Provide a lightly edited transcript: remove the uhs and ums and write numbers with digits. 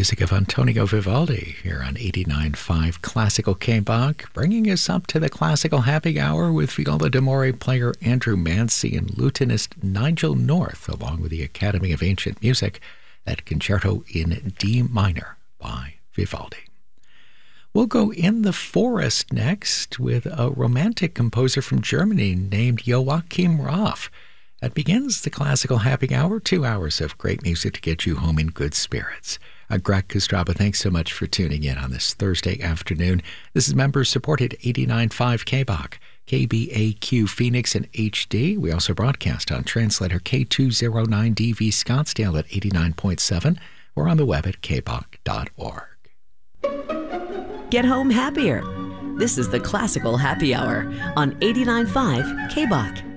music of Antonio Vivaldi here on 89.5 Classical K-Bach, bringing us up to the Classical Happy Hour with viola d'amore player Andrew Mancy and lutenist Nigel North, along with the Academy of Ancient Music, that concerto in D minor by Vivaldi. We'll go in the forest next with a romantic composer from Germany named Joachim Raff. That begins the Classical Happy Hour, 2 hours of great music to get you home in good spirits. Greg Kostraba, thanks so much for tuning in on this Thursday afternoon. This is members-supported 89.5 K-Bach, KBAQ Phoenix and HD. We also broadcast on translator K209DV Scottsdale at 89.7 or on the web at kbach.org. Get home happier. This is the Classical Happy Hour on 89.5 K-Bach.